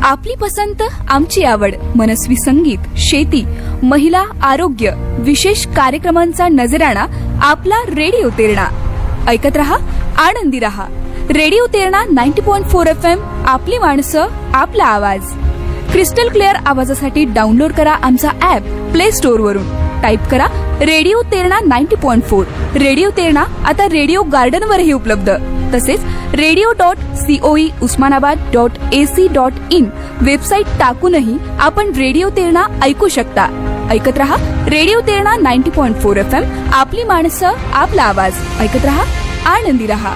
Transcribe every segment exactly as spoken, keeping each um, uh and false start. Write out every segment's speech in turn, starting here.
आपली पसंत आमची आवड मनस्वी संगीत, शेती, महिला, आरोग्य, विशेष कार्यक्रमांचा नजराणा आपला रेडिओ तेरणा. ऐकत रहा, आनंदी रहा. रेडिओ तेरणा नव्वद पॉइंट चार एफ एम. आपली माणसं, आपला आवाज. क्रिस्टल क्लिअर आवाजासाठी डाउनलोड करा आमचा ऍप प्ले स्टोअर वरून. टाईप करा रेडिओ तेरणा नव्वद पॉइंट चार. रेडिओ तेरणा आता रेडिओ गार्डन वरही उपलब्ध. तसेच radio dot COE Osmanabad dot AC dot in website टाकूनही आपण रेडिओ तेरणा ऐकू शकता. ऐकत रहा रेडिओ तेरणा नव्वद पॉइंट चार एफ एम. आपली माणसं, आपला आवाज. ऐकत रहा, आनंदी रहा.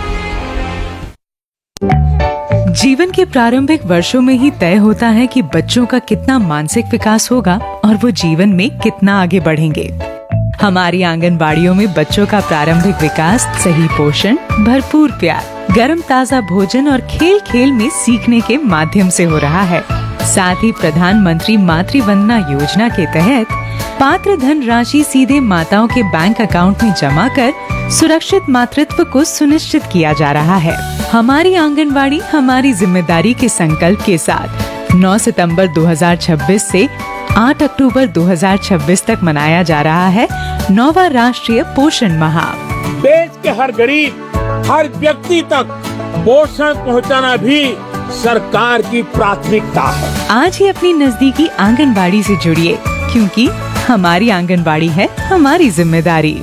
जीवन के प्रारंभिक वर्षों में ही तय होता है कि बच्चों का कितना मानसिक विकास होगा और वो जीवन में कितना आगे बढ़ेंगे. हमारी आंगनबाड़ियों में बच्चों का प्रारंभिक विकास सही पोषण, भरपूर प्यार, गर्म ताजा भोजन और खेल खेल में सीखने के माध्यम से हो रहा है. साथ ही प्रधानमंत्री मातृ वंदना योजना के तहत पात्र धन राशि सीधे माताओं के बैंक अकाउंट में जमा कर सुरक्षित मातृत्व को सुनिश्चित किया जा रहा है. हमारी आंगनबाड़ी हमारी जिम्मेदारी के संकल्प के साथ नौ सितंबर दो हज़ार छब्बीस से आठ अक्टूबर दो हज़ार छब्बीस तक मनाया जा रहा है नौवां राष्ट्रीय पोषण माह. देश के हर गरीब, हर व्यक्ति तक पोषण पहुंचाना भी सरकार की प्राथमिकता है. आज ही अपनी नजदीकी आंगनबाड़ी से जुड़िए, क्योंकि हमारी आंगनबाड़ी है हमारी जिम्मेदारी.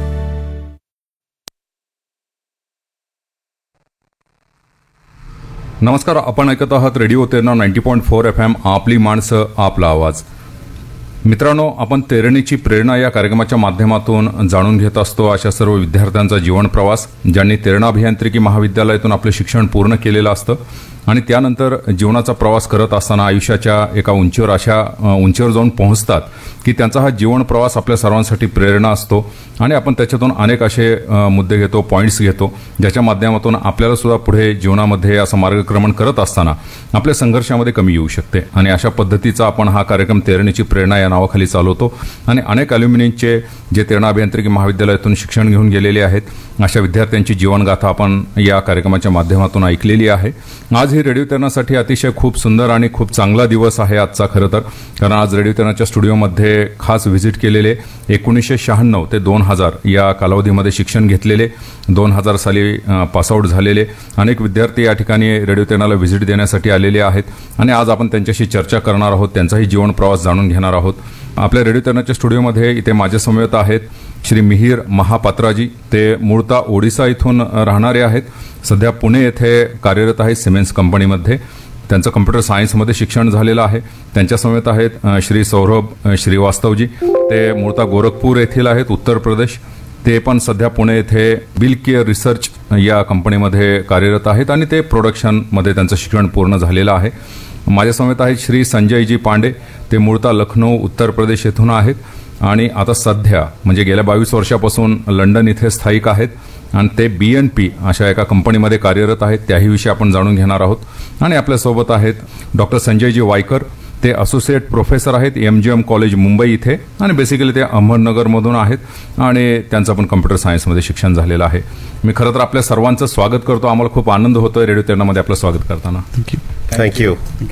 नमस्कार, आपण ऐकत आहात रेडिओ तेरणा नव्वद पॉइंट चार एफ एम. आपली माणसं, आपला आवाज. मित्रांनो, आपण तेरणीची प्रेरणा या कार्यक्रमाच्या माध्यमातून जाणून घेत असतो अशा सर्व विद्यार्थ्यांचा जीवन प्रवास ज्यांनी तेरणा अभियांत्रिकी महाविद्यालयातून आपले शिक्षण पूर्ण केलेलं असतं आणि त्यानंतर जीवनाचा प्रवास करत असताना आयुष्याच्या एका उंचीवर अशा उंचीवर जाऊन पोहोचतात की त्यांचा हा जीवन प्रवास आपल्या सर्वांसाठी प्रेरणा असतो आणि आपण त्याच्यातून अनेक असे मुद्दे घेतो, पॉइंट्स घेतो, ज्याच्या माध्यमातून आपल्याला सुद्धा पुढे जीवनामध्ये असं मार्गक्रमण करत असताना आपल्या संघर्षामध्ये कमी येऊ शकते. आणि अशा पद्धतीचा आपण हा कार्यक्रम तेरणीची प्रेरणा या नावाखाली चालवतो आणि अनेक अल्युमिनियनचे जे तेरणा अभियांत्रिकी महाविद्यालयातून शिक्षण घेऊन गेलेले आहेत अशा विद्यार्थ्यांची जीवनगाथा आपण या कार्यक्रमाच्या माध्यमातून ऐकलेली आहे. आज ही रेडिओ तेरणासाठी अतिशय खूप सुंदर आणि खूप चांगला दिवस आहे आजचा खरं तर, कारण आज रेडिओ तेरणाच्या स्टुडिओमध्ये खास व्हिजिट केलेले एकोणीसशे शहाण्णव ते दोन हजार या कालावधीमध्ये शिक्षण घेतलेले, दोन हजार साली पासआउट झालेले अनेक विद्यार्थी या ठिकाणी रेडिओ तेरणाला व्हिजिट देण्यासाठी आलेले आहेत आणि आज आपण त्यांच्याशी चर्चा करणार आहोत, त्यांचाही जीवन प्रवास जाणून घेणार आहोत. आपल्या रेडिओ तेरणाच्या स्टुडिओमध्ये इथे माझ्या समवेत आहेत श्री मिहीर महापात्राजी. ते मूळतः ओडिसा इथून राहणारे आहेत. सध्या पुणे येथे कार्यरत आहेत सिमेंट्स कंपनीमध्ये. त्यांचं कम्प्युटर सायन्समध्ये शिक्षण झालेलं आहे. त्यांच्या समवेत आहेत श्री सौरभ श्रीवास्तवजी. ते मूळतः गोरखपूर येथील आहेत, उत्तर प्रदेश. ते पण सध्या पुणे येथे बिल केअर रिसर्च या कंपनीमध्ये कार्यरत आहेत आणि ते प्रोडक्शनमध्ये त्यांचं शिक्षण पूर्ण झालेलं आहे. माझ्या समवेत आहेत श्री संजयजी पांडे. ते मूळतः लखनौ उत्तर प्रदेश येथून आहेत आणि आता सध्या म्हणजे गेल्या बावीस वर्षापासून लंडन इथे स्थायिक आहेत आणि ते बी एन पी अशा एका कंपनीमध्ये कार्यरत आहेत. त्याही विषयी आपण जाणून घेणार आहोत. आणि आपल्यासोबत आहेत डॉक्टर संजयजी वायकर. ते असोसिएट प्रोफेसर आहेत M G M college Mumbai इथे आणि बेसिकली ते अहमदनगरमधून आहेत आणि त्यांचं पण कम्प्युटर सायन्समध्ये शिक्षण झालेलं आहे. मी खरं तर आपल्या सर्वांचं स्वागत करतो. आम्हाला खूप आनंद होतोय रेडिओ तेरणामध्ये आपलं स्वागत करताना. थँक्यू थँक्यू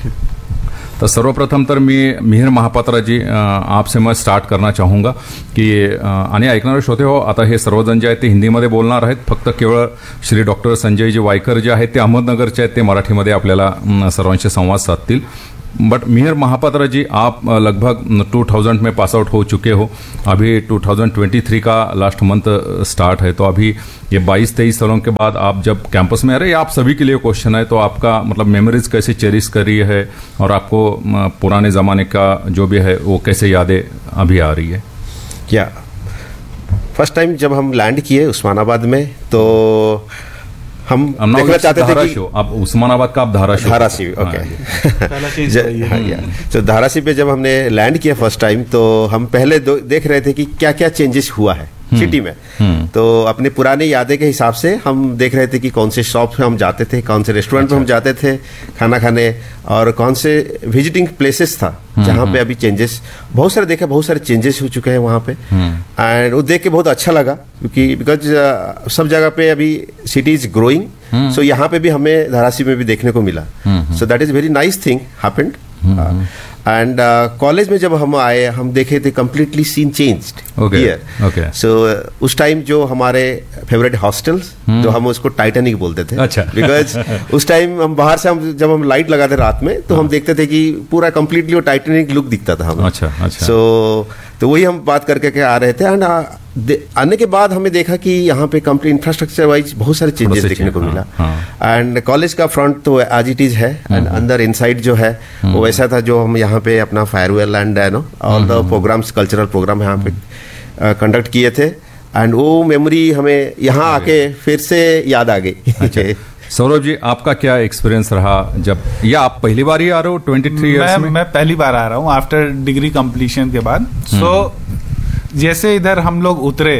तो सर्वप्रथम तर मी मिहीर महापात्रा जी आपसे मैं स्टार्ट करना चाहूँगा कि आणि ऐकणारे श्रोते हो, आता हे सर्वजण जे आहेत ते हिंदीमध्ये बोलणार आहेत. फक्त केवळ श्री डॉक्टर संजयजी वायकर जे आहेत ते अहमदनगरचे आहेत, ते मराठीमध्ये आपल्याला सर्वांशी संवाद साधतील. बट मिहीर महापात्रा जी, आप लगभग टू थाउजेंड में पास आउट हो चुके हो. अभी टू थाउजेंड ट्वेंटी थ्री का लास्ट मंथ स्टार्ट है, तो अभी ये बाईस तेईस सालों के बाद आप जब कैंपस में आ रहे हैं, आप सभी के लिए क्वेश्चन है, तो आपका मतलब मेमोरीज कैसे चेरिश कर रही है और आपको पुराने ज़माने का जो भी है वो कैसे यादें अभी आ रही है? क्या फर्स्ट टाइम जब हम लैंड किए उस्मानाबाद में तो हम देखना चाहते थे कि आप उस्मानाबाद का आप धाराशिव धाराशिव ओके तो धाराशिव पे जब हमने लैंड किया फर्स्ट टाइम तो हम पहले देख रहे थे कि क्या क्या चेंजेस हुआ है सिटी में. तो अपने पुराने यादें के हिसाब से हम देख रहे थे कि कौन से शॉप पे हम जाते थे, कौन से रेस्टोरेंट पे हम जाते थे खाना खाने, और कौन से विजिटिंग प्लेसेस था जहाँ पे अभी चेंजेस बहुत सारे देखे, बहुत सारे चेंजेस हो चुके हैं वहाँ पे. एंड वो देख के बहुत अच्छा लगा क्योंकि बिकॉज सब जगह पे अभी सिटी इज ग्रोइंग सो यहाँ पे भी हमें धाराशिव में भी देखने को मिला. So that is very nice thing happened. And college में जब हम आए हम देखे थे कंप्लीटली सीन चेंज्ड हियर. सो उस टाइम जो हमारे फेवरेट हॉस्टल्स जो हम उसको टाइटैनिक बोलते थे. अच्छा. बिकॉज उस टाइम हम बाहर से हम जब हम लाइट लगाते रात में तो हम देखते थे कि पूरा कंप्लीटली वो टाइटैनिक लुक दिखता था हमें. अच्छा अच्छा. सो तो वही हम बात करके के आ रहे थे. एंड आने के बाद हमें देखा कि यहाँ पे कंप्लीट इंफ्रास्ट्रक्चर वाइज बहुत सारे चेंजेस देखने को मिला. एंड कॉलेज का फ्रंट तो एज इट इज है एंड अंदर इनसाइड जो है वो वैसा था जो हम यहाँ पे अपना farewell and know all the programmes cultural programme यहाँ पे कंडक्ट किए थे. एंड वो मेमोरी हमें यहाँ आके फिर से याद आ गई. सौरभ जी, आपका क्या एक्सपीरियंस रहा जब, या आप पहली बार ही आ रहे हो ट्वेंटी थ्री ईयर्स में? मैं पहली बार आ रहा हूँ आफ्टर डिग्री कंप्लीशन के बाद. सो so, जैसे इधर हम लोग उतरे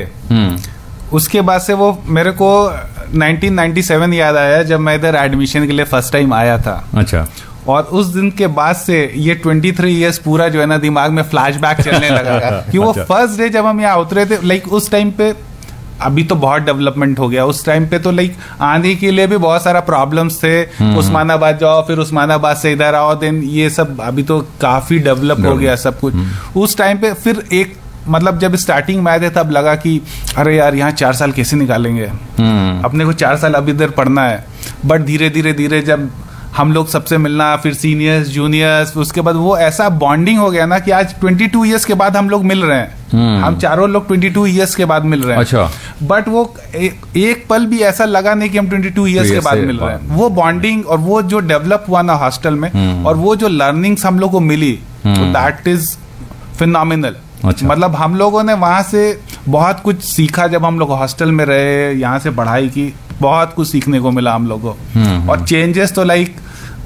उसके बाद से वो मेरे को नाइनटीन नाइंटी सेवन याद आया जब मैं इधर एडमिशन के लिए फर्स्ट टाइम आया था. अच्छा. और उस दिन के बाद से ये तेईस इयर्स पूरा जो है ना दिमाग में फ्लैशबैक चलने लगा कि वो फर्स्ट डे जब हम यहाँ उतरे थे. लाइक उस टाइम पे, अभी तो बहुत डेवलपमेंट हो गया, उस टाइम पे तो लाइक आने के लिए भी बहुत सारा प्रॉब्लम्स थे. उस्मानाबाद जाओ फिर उस्मानाबाद से इधर आओ, देन ये सब अभी तो काफी डेवलप हो गया सब कुछ. उस टाइम पे फिर एक मतलब जब स्टार्टिंग में आए थे तब लगा कि अरे यार यहाँ चार साल कैसे निकालेंगे, अपने को चार साल अब इधर पढ़ना है. बट धीरे धीरे धीरे जब हम लोग सबसे मिलना, फिर सीनियर्स जूनियर्स, उसके बाद वो ऐसा बॉन्डिंग हो गया ना कि आज बाईस इयर्स के बाद हम लोग मिल रहे हैं. हम चारों लोग बाईस इयर्स के बाद मिल रहे हैं. अच्छा. बट वो ए, एक पल भी ऐसा लगा नहीं कि हम बाईस इयर्स के बाद मिल रहे हैं. वो बॉन्डिंग और वो जो डेवलप हुआ ना हॉस्टल में और वो जो लर्निंग्स हम लोग को मिली, दैट इज फिनोमिनल. अच्छा. मतलब हम लोगों ने वहां से बहुत कुछ सीखा. जब हम लोग हॉस्टल में रहे, यहाँ से पढ़ाई की, बहुत कुछ सीखने को मिला हम लोगों को. और चेंजेस तो like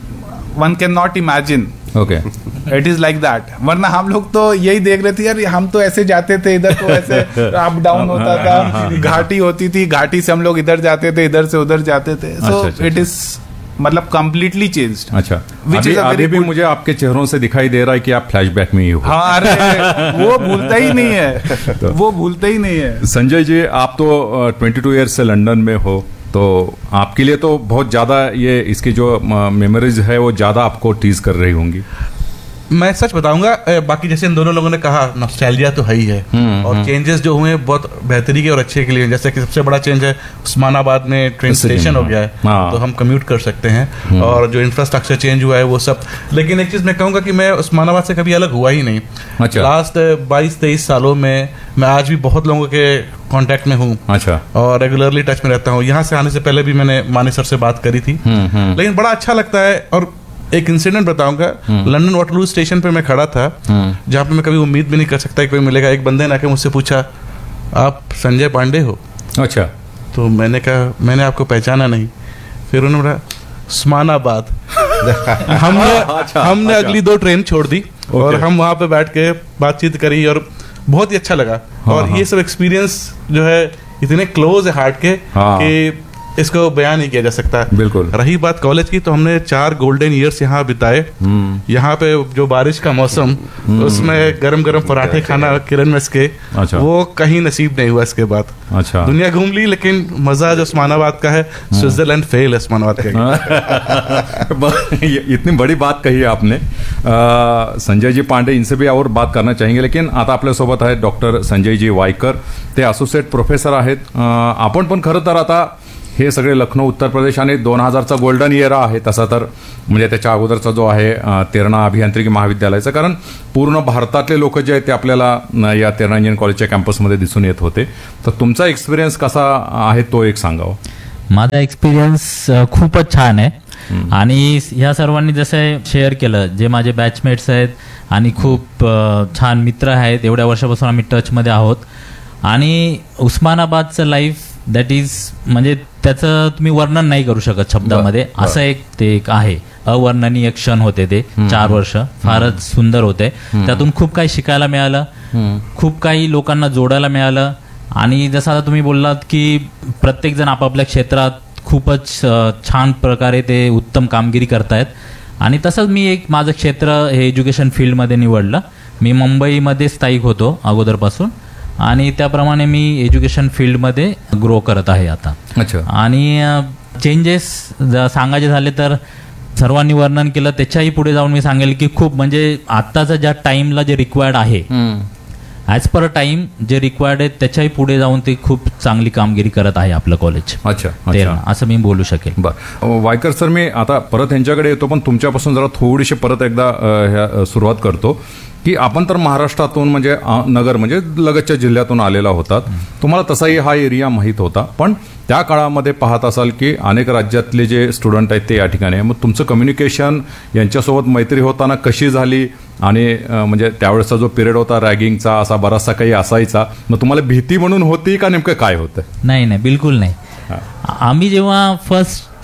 one can not imagine. Okay. It is like that. वरना हम लोग तो यही देख रहे थे यार, हम तो ऐसे जाते थे इधर, तो ऐसे अप डाउन होता था, घाटी होती थी, घाटी से हम लोग इधर जाते थे, इधर से उधर जाते थे. सो इट इज मतलब कंप्लीटली चेंज्ड. अच्छा. अभी, अभी भी मुझे आपके चेहरों से दिखाई दे रहा है कि आप फ्लैशबैक में ही हो. हाँ, अरे वो भूलता ही नहीं है. तो, वो भूलता ही नहीं है. संजय जी, आप तो ट्वेंटी टू ईयर्स से लंदन में हो, तो आपके लिए तो बहुत ज्यादा ये इसकी जो मेमोरीज है वो ज्यादा आपको टीज कर रही होंगी. मैं सच बताऊंगा, बाकी जैसे इन दोनों लोगों ने कहा, नॉस्टैल्जिया तो है ही है. और चेंजेस जो हुए बहुत बेहतरी के और अच्छे के लिए. जैसे कि सबसे बड़ा चेंज है उस्मानाबाद में ट्रेन स्टेशन हो गया है, तो हम कम्यूट कर सकते हैं. और जो इंफ्रास्ट्रक्चर चेंज हुआ है वो सब. लेकिन एक चीज मैं कहूंगा कि मैं उस्मानाबाद से कभी अलग हुआ ही नहीं. अच्छा. लास्ट बाईस तेईस सालों में मैं आज भी बहुत लोगों के कांटेक्ट में हूँ. अच्छा. और रेगुलरली टच में रहता हूँ. यहाँ से आने से पहले भी मैंने मानी सर से बात करी थी. लेकिन बड़ा अच्छा लगता है. और एक इंसिडेंट बताऊंगा. लंदन वाटरलू स्टेशन पे मैं खड़ा था, जहाँ पे मैं कभी उम्मीद भी नहीं कर सकता कि कोई मिलेगा. एक बंदे ने आके मुझसे पूछा, आप संजय पांडे हो? अच्छा. तो मैंने कहा मैंने आपको पहचाना नहीं. फिर उन्होंने बोला उस्मानाबाद. हमने अच्छा, हमने अच्छा. अगली दो ट्रेन छोड़ दी और हम वहां पे बैठ के बातचीत करी और बहुत ही अच्छा लगा. हाँ, और हाँ. ये सब एक्सपीरियंस जो है इतने क्लोज है हार्ट के हाँ. कि इसको बयान नहीं किया जा सकता. बिल्कुल. रही बात कॉलेज की, तो हमने चार गोल्डन ईयर्स यहाँ बिताए. यहाँ पे जो बारिश का मौसम, उसमें गरम गरम पराठे खाना किरण मेस के, अच्छा. वो कहीं नसीब नहीं हुआ इसके बाद. अच्छा. दुनिया घूम ली, लेकिन मजा जो उस्मानाबाद का है, स्विट्जरलैंड फेल है उस्मानाबाद का. इतनी बड़ी बात कही आपने. संजय जी पांडे, इनसे भी और बात करना चाहेंगे, लेकिन आता आपल्यासोबत आहेत डॉक्टर संजय जी वायकर. ते असोसिएट प्रोफेसर आहेत. आपण पण खरं तर आता हे सगळे लखनौ उत्तर प्रदेश आणि दोन हजारचा गोल्डन इयर आहे तसा तर, म्हणजे त्याच्या अगोदरचा जो आहे तेरणा अभियांत्रिकी महाविद्यालयाचा, कारण पूर्ण भारतातले लोक जे आहेत ते आपल्याला या तेरणा इंजिनिअरिंग कॉलेजच्या कॅम्पसमध्ये दिसून येत होते. तर तुमचा एक्सपिरियन्स कसा आहे तो एक सांगावा. माझा एक्सपिरियन्स खूपच छान आहे. आणि ह्या सर्वांनी जसं शेअर केलं, जे माझे बॅचमेट्स आहेत आणि खूप छान मित्र आहेत, एवढ्या वर्षापासून आम्ही टचमध्ये आहोत. आणि उस्मानाबादचं लाईफ दॅट इज म्हणजे त्याचं तुम्ही वर्णन नाही करू शकत शब्दामध्ये. असं एक ते एक आहे, अवर्णनीय क्षण होते ते. चार वर्ष फारच सुंदर होते. त्यातून खूप काही शिकायला मिळालं, खूप काही लोकांना जोडायला मिळालं. आणि जसं आता तुम्ही बोललात की प्रत्येक जण आपापल्या क्षेत्रात खूपच छान प्रकारे ते उत्तम कामगिरी करतायत. आणि तसंच मी एक माझं क्षेत्र हे एज्युकेशन फील्डमध्ये निवडलं. मी मुंबईमध्ये स्थायिक होतो अगोदरपासून, आणि त्याप्रमाणे मी एज्युकेशन फील्डमध्ये ग्रो करत आहे आता. अच्छा. आणि चेंजेस सांगायचे झाले तर सर्वांनी वर्णन केलं, त्याच्याही पुढे जाऊन मी सांगेल की खूप म्हणजे आत्ताचा ज्या टाइमला जे रिक्वायर्ड आहे ॲज पर टाइम जे रिक्वायर्ड आहे त्याच्याही पुढे जाऊन ते खूप चांगली कामगिरी करत आहे आपलं कॉलेज. अच्छा, तेरणा असं मी बोलू शकेल. बरं वायकर सर, मी आता परत यांच्याकडे येतो, पण तुमच्यापासून जरा थोडीशी परत एकदा ह्या सुरुवात करतो की आपण तर महाराष्ट्रातून म्हणजे नगर म्हणजे लगतच्या जिल्ह्यातून आलेला होतात, तुम्हाला तसाही हा एरिया माहीत होता, पण त्या काळामध्ये पाहत असाल की अनेक राज्यातले जे स्टुडंट आहेत ते या ठिकाणी आहे. मग तुमचं कम्युनिकेशन यांच्यासोबत मैत्री होताना कशी झाली आणि म्हणजे त्यावेळेसचा जो पिरियड होता रॅगिंगचा असा बराचसा काही असायचा, मग तुम्हाला भीती म्हणून होती का नेमकं काय होतं? नाही नाही बिलकुल नाही. आम्ही जेव्हा फर्स्ट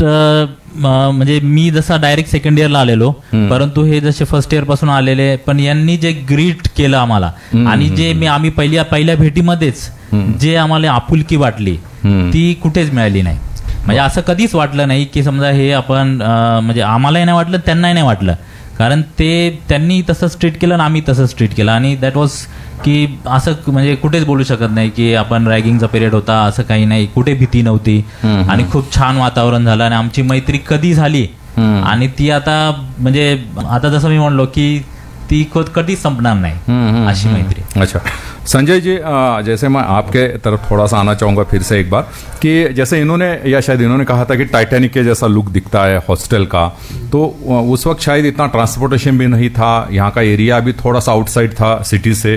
म्हणजे मी जसा डायरेक्ट सेकंड इयरला आलेलो, परंतु हे जसे फर्स्ट इयर पासून आलेले, पण यांनी जे ग्रीट केलं आम्हाला आणि जे मी आम्ही पहिल्या पहिल्या भेटीमध्येच जे आम्हाला आपुलकी वाटली ती कुठेच मिळाली नाही. म्हणजे असं कधीच वाटलं नाही की समजा हे आपण म्हणजे आम्हालाही नाही वाटलं त्यांनाही नाही वाटलं, कारण ते त्यांनी तसंच ट्रीट केलं आणि आम्ही तसंच ट्रीट केलं. आणि दॅट वॉज की असं म्हणजे कुठेच बोलू शकत नाही की आपण रॅगिंगचा पिरियड होता, असं काही नाही, कुठे भीती नव्हती आणि खूप छान वातावरण झालं आणि आमची मैत्री कधी झाली आणि ती आता म्हणजे आता जसं मी म्हणलो की ती कधी संपणार नाही अशी मैत्री. अच्छा संजय जी, जैसे मैं आपके तरफ थोड़ा सा आना चाहूँगा फिर से एक बार कि जैसे इन्होंने या शायद इन्होंने कहा था कि टाइटैनिक के जैसा लुक दिखता है हॉस्टल का, तो उस वक्त शायद इतना ट्रांसपोर्टेशन भी नहीं था, यहाँ का एरिया भी थोड़ा सा आउटसाइड था सिटी से,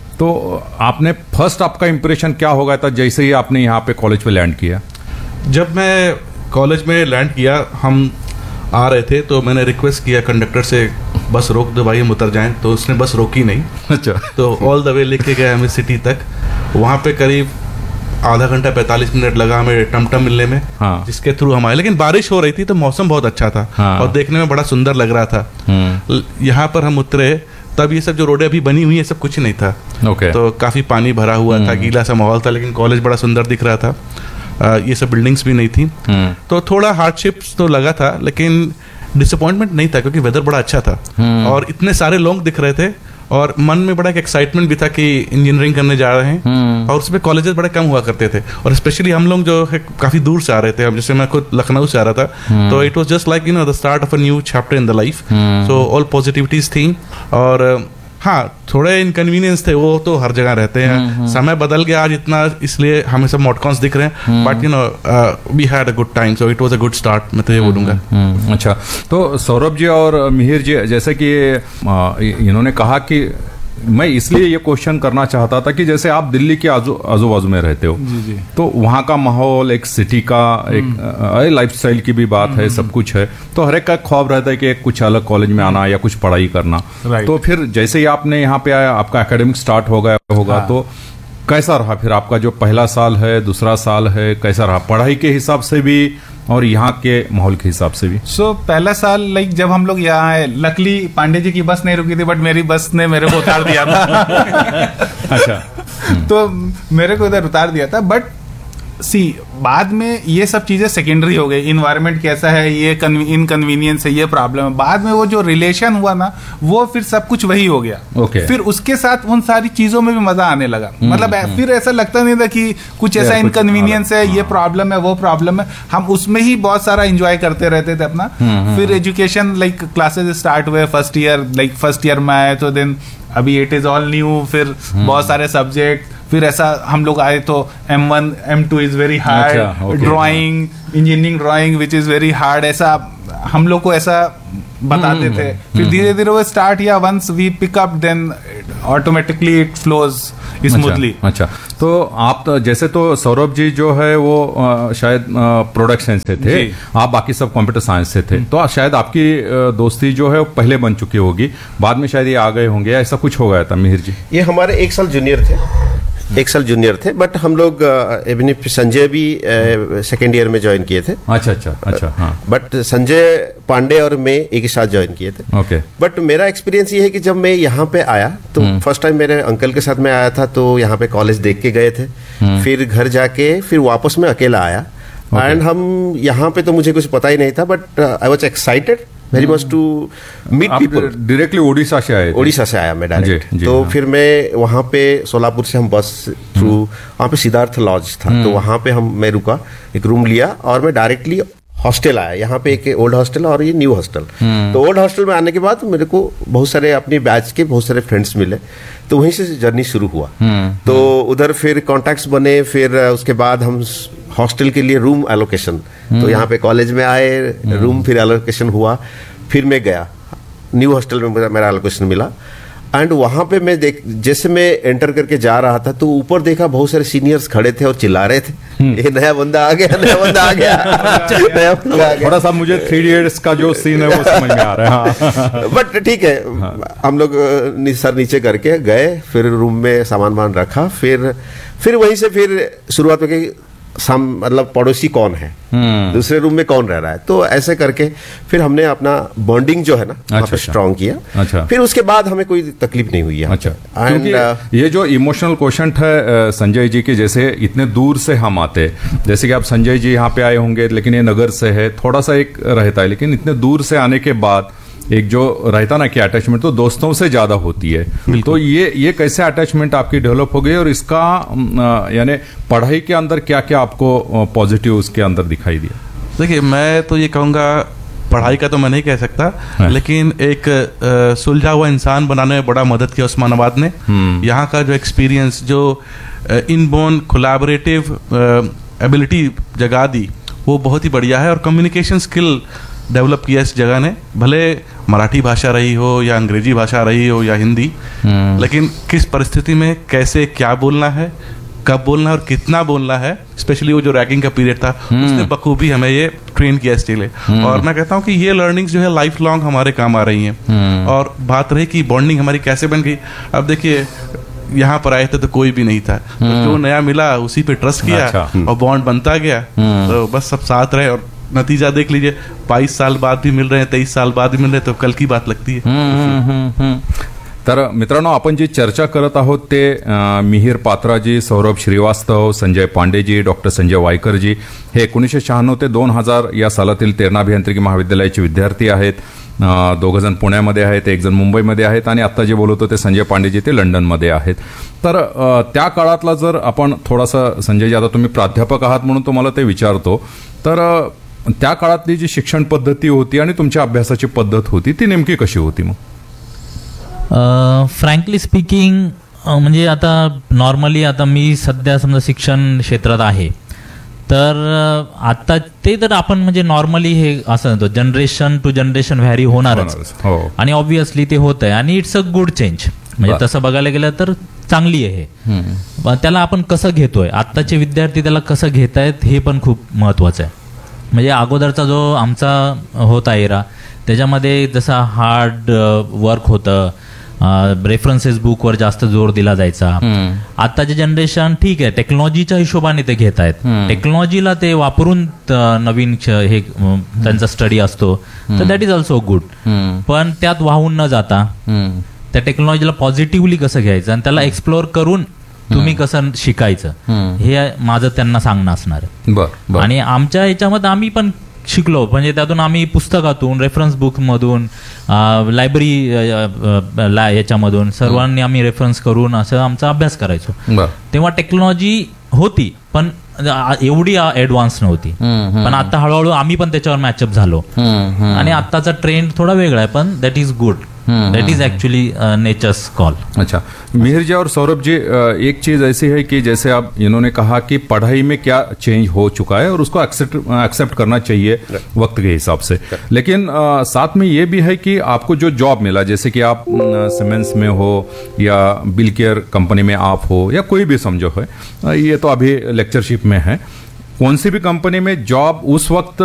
तो आपने फर्स्ट आपका इम्प्रेशन क्या हो गया था जैसे ही आपने यहाँ पे कॉलेज पे लैंड किया? जब मैं कॉलेज में लैंड किया, हम आ रहे थे तो मैंने रिक्वेस्ट किया कंडक्टर से बस रोक दो भाई हम उतर जाएं, तो उसने बस रोकी नहीं. अच्छा. तो ऑल द वे लेके गया हमें सिटी तक. वहाँ पे करीब आधा घंटा पैंतालीस मिनट लगा हमें टमटम मिलने में. हाँ. जिसके थ्रू हम आए, लेकिन बारिश हो रही थी तो मौसम बहुत अच्छा था. हाँ. और देखने में बड़ा सुंदर लग रहा था. यहाँ पर हम उतरे तब ये सब जो रोडें अभी बनी हुई है सब कुछ नहीं था. okay. तो काफी पानी भरा हुआ था, गीला सा माहौल था, लेकिन कॉलेज बड़ा सुंदर दिख रहा था. आ, ये सब बिल्डिंग्स भी नहीं थी. तो थोड़ा हार्डशिप्स तो लगा था, लेकिन डिसअपॉइंटमेंट नहीं था क्योंकि वेदर बड़ा अच्छा था और इतने सारे लोग दिख रहे थे और मन में बड़ा एक एक्साइटमेंट भी था कि इंजीनियरिंग करने जा रहे हैं. और उसमें कॉलेजेस बड़े कम हुआ करते थे और स्पेशली हम लोग जो है काफी दूर से आ रहे थे. अब जैसे मैं खुद लखनऊ से आ रहा था, तो it was just like you know the start of a new chapter in the life. So all positivities थी. और हाँ, थोड़े इनकन्वीनियंस थे, वो तो हर जगह रहते हैं. समय बदल गया आज इतना, इसलिए हमें सब मॉडकॉन्स दिख रहे हैं, but you know we had a good time, so it was a good start, मैं तो ये बोलूंगा. अच्छा, तो सौरभ जी और मिहिर जी, जैसे कि इन्होंने कहा कि मैं इसलिए ये क्वेश्चन करना चाहता था कि जैसे आप दिल्ली के आजू आजू बाजू में रहते हो, जी जी. तो वहाँ का माहौल, एक सिटी का एक लाइफस्टाइल की भी बात है, सब कुछ है, तो हर एक का ख्वाब रहता है कि कुछ अलग कॉलेज में आना या कुछ पढ़ाई करना. तो फिर जैसे ही आपने यहाँ पे आया, आपका एकेडमिक स्टार्ट हो गया होगा, हाँ. तो कैसा रहा फिर आपका जो पहला साल है, दूसरा साल है, कैसा रहा पढ़ाई के हिसाब से भी और यहाँ के माहौल के हिसाब से भी? सो so, पहला साल लाइक like, जब हम लोग यहाँ आए, लकली पांडे जी की बस नहीं रुकी थी, बट मेरी बस ने मेरे को उतार दिया था. अच्छा. तो मेरे को इधर उतार दिया था. बट सी बाद में ये सब चीजें सेकेंडरी हो गई. इन्वायरमेंट कैसा है, ये इनकन्वीनियंस है, ये प्रॉब्लम है. बाद में वो जो रिलेशन हुआ ना, वो फिर सब कुछ वही हो गया. okay. फिर उसके साथ उन सारी चीजों में भी मजा आने लगा. मतलब फिर ऐसा लगता नहीं था कि कुछ ऐसा इनकन्वीनियंस है, ये प्रॉब्लम है, वो प्रॉब्लम है. हम उसमें ही बहुत सारा एंजॉय करते रहते थे अपना. फिर एजुकेशन लाइक क्लासेस स्टार्ट हुए first year, like first year में आए तो देन अभी इट इज ऑल न्यू. फिर बहुत सारे सब्जेक्ट, फिर ऐसा हम लोग आए तो M one M two is very hard, drawing, engineering drawing which is very hard, ऐसा हम लोग को ऐसा बताते थे. फिर धीरे धीरे वो स्टार्ट किया. Once we pick up then automatically it flows smoothly. अच्छा, तो आप तो, जैसे तो सौरभ जी जो है वो आ, शायद प्रोडक्ट साइंस से थे, आप बाकी सब कंप्यूटर साइंस से थे, तो शायद आपकी आ, दोस्ती जो है वो पहले बन चुकी होगी, बाद में शायद ये आ गए होंगे, ऐसा कुछ हो गया था? मिहिर जी, ये हमारे एक साल जूनियर थे, एक साल जूनियर थे, बट हम लोग संजय भी सेकेंड ईयर में ज्वाइन किए थे. अच्छा अच्छा अच्छा. हाँ. बट संजय पांडे और मैं एक ही साथ ज्वाइन किए थे. ओके. बट मेरा एक्सपीरियंस ये है कि जब मैं यहाँ पे आया तो फर्स्ट टाइम मेरे अंकल के साथ मैं आया था, तो यहाँ पे कॉलेज देख के गए थे. फिर घर जाके फिर वापस में अकेला आया. And okay. हम यहाँ पे तो मुझे कुछ पता ही नहीं था, but I was excited very much to meet people. Directly Odisha से आए? ओडिशा से आया मैं डायरेक्ट. तो हाँ. फिर मैं वहाँ पे सोलापुर से हम बस थ्रू, वहाँ पे सिद्धार्थ लॉज था, तो वहाँ पे हम मैं रुका, एक रूम लिया और मैं डायरेक्टली हॉस्टल आया, यहाँ पे एक ओल्ड हॉस्टल और ये न्यू हॉस्टल। तो ओल्ड हॉस्टल में आने के बाद मेरे को बहुत सारे अपने बैच के बहुत सारे फ्रेंड्स मिले, तो वहीं से जर्नी शुरू हुआ। तो उधर फिर कॉन्टैक्ट्स बने, फिर उसके बाद हम हॉस्टल के लिए रूम एलोकेशन, तो यहाँ पे कॉलेज में आए, रूम फिर एलोकेशन हुआ, फिर मैं गया न्यू हॉस्टल में, मेरा एलोकेशन मिला। एंड वहां पे मैं देख जैसे मैं एंटर करके जा रहा था तो ऊपर देखा बहुत सारे सीनियर्स खड़े थे और चिल्ला रहे थे, ये नया बंदा आ गया, नया बंदा आ गया, नया बंदा आ गया। थोड़ा सा मुझे थ्री इडियट्स का जो सीन है वो समझ में आ रहा है। बट ठीक है, हम लोग सर नीचे करके गए, फिर रूम में सामान वामान रखा, फिर फिर वहीं से फिर शुरुआत में सम मतलब पड़ोसी कौन है, दूसरे रूम में कौन रह रहा है, तो ऐसे करके फिर हमने अपना बॉन्डिंग जो है ना वहाँ पे स्ट्रॉन्ग किया। अच्छा। फिर उसके बाद हमें कोई तकलीफ नहीं हुई है। अच्छा, एंड क्योंकि ये जो इमोशनल क्वेश्चन है संजय जी के, जैसे इतने दूर से हम आते, जैसे कि आप संजय जी यहाँ पे आए होंगे लेकिन ये नगर से है, थोड़ा सा एक रहता है, लेकिन इतने दूर से आने के बाद एक जो रहता ना कि अटैचमेंट तो दोस्तों से ज्यादा होती है, तो ये ये कैसे अटैचमेंट आपकी डेवलप हो गई और इसका यानी पढ़ाई के अंदर क्या क्या आपको पॉजिटिव उसके अंदर दिखाई दिया? देखिए, मैं तो ये कहूँगा पढ़ाई का तो मैं नहीं कह सकता, लेकिन एक आ, सुलझा हुआ इंसान बनाने में बड़ा मदद किया उस्मानाबाद ने। यहाँ का जो एक्सपीरियंस, जो इनबोर्न कोलैबोरेटिव एबिलिटी जगा दी, वो बहुत ही बढ़िया है। और कम्युनिकेशन स्किल डेवलप किया इस जगह ने, भले मराठी भाषा रही हो या अंग्रेजी भाषा रही हो या हिंदी, लेकिन किस परिस्थिति में कैसे क्या बोलना है, कब बोलना है और कितना बोलना है, स्पेशली वो जो रैगिंग का पीरियड था उसने बखूबी हमें ये ट्रेन किया स्टिल है। और मैं कहता हूँ कि ये लर्निंग्स जो है लाइफ लॉन्ग हमारे काम आ रही हैं। और बात रही कि बॉन्डिंग हमारी कैसे बन गई, अब देखिए यहाँ पर आए थे तो कोई भी नहीं था, तो जो नया मिला उसी पे ट्रस्ट किया। अच्छा। और बॉन्ड बनता गया, तो बस सब साथ रहे और नतीजा देख लीजिए, बाईस साल बाद भी मिल रहे हैं, तेईस साल बाद भी मिल रहे हैं, तो कल की बात लगती है। तर मित्रांनो, आपण जी चर्चा करत आहोत ते मिहिर पात्राजी, सौरभ श्रीवास्तव, संजय पांडेजी, डॉक्टर संजय वायकरजी हे एकोणीसशे शहाण्णव ते दोन हजार या सालातील तेरणा अभियांत्रिकी महाविद्यालयाचे विद्यार्थी आहेत. दोघ जण पुण्यामध्ये आहेत, एक जण मुंबईमध्ये आहेत आणि आता जे बोलतो ते संजय पांडेजी ते लंडनमध्ये आहेत. तर त्या काळातला जर आपण थोडासा, संजयजी आता तुम्ही प्राध्यापक आहात म्हणून तुम्हाला ते विचारतो, तर त्या काळातली जी शिक्षण पद्धती होती आणि तुमच्या अभ्यासाची पद्धत होती ती नेमकी कशी होती? मग फ्रँकली स्पीकिंग, म्हणजे आता नॉर्मली आता मी सध्या समजा शिक्षण क्षेत्रात आहे, तर आता ते तर आपण म्हणजे नॉर्मली हे असं जनरेशन टू जनरेशन व्हॅरी होणारच, आणि ऑब्व्हियसली ते होत आहे, आणि इट्स अ गुड चेंज. म्हणजे तसं बघायला गेलं तर चांगली आहे हे. त्याला आपण कसं घेतोय, आत्ताचे विद्यार्थी त्याला कसं घेतायत हे पण खूप महत्वाचं आहे. म्हणजे अगोदरचा जो आमचा होता एरा, त्याच्यामध्ये जसा हार्ड वर्क होतं, रेफरन्सेस बुकवर जास्त जोर दिला जायचा. आताचे जनरेशन ठीक आहे, टेक्नॉलॉजीच्या हिशोबाने ते घेत आहेत, टेक्नॉलॉजीला ते वापरून नवीन हे त्यांचा स्टडी असतो, तर दॅट इज ऑल्सो गुड. पण त्यात वाहून न जाता त्या टेक्नॉलॉजीला पॉझिटिव्हली कसं घ्यायचं आणि त्याला एक्सप्लोर करून तुम्ही कसं शिकायचं, हे माझं त्यांना सांगणं असणार आहे. आणि आमच्या ह्याच्यामध्ये आम्ही पण शिकलो, म्हणजे त्यातून आम्ही पुस्तकातून, रेफरन्स बुक मधून, लायब्ररी याच्यामधून सर्वांनी आम्ही रेफरन्स करून असं आमचा अभ्यास करायचो. तेव्हा टेक्नॉलॉजी होती पण एवढी ऍडव्हान्स नव्हती, पण आता हळूहळू आम्ही पण त्याच्यावर मॅचअप झालो, आणि आताचा ट्रेंड थोडा वेगळा है, पण that is good, that is actually nature's call. अच्छा, मिहिर जी और सौरभ जी, एक चीज ऐसी है कि जैसे आप इन्होंने कहा कि पढ़ाई में क्या चेंज हो चुका है और उसको एक्सेप्ट एक्सेप्ट करना चाहिए वक्त के हिसाब से, लेकिन आ, साथ में ये भी है कि आपको जो जॉब मिला, जैसे कि आप सीमेंस में हो या बिल केयर कंपनी में आप हो या कोई भी समझो है, ये तो अभी लेक्चरशिप में है, कौन सी भी कंपनी में जॉब उस वक्त